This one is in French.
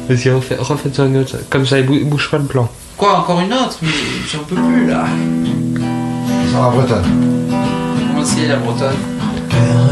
Vas-y, refaites une autre. Comme ça, bouge pas le plan. Quoi, encore une autre? Mais j'en peux plus là. Sans la bretonne. Comment c'est la bretonne?